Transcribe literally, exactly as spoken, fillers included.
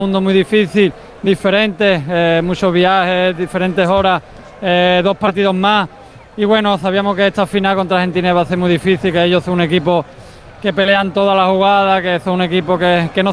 mundo muy difícil, diferente, eh, muchos viajes, diferentes horas, eh, dos partidos más. Y bueno, sabíamos que esta final contra Argentina iba a ser muy difícil, que ellos son un equipo que pelean todas las jugadas, que son un equipo que, que no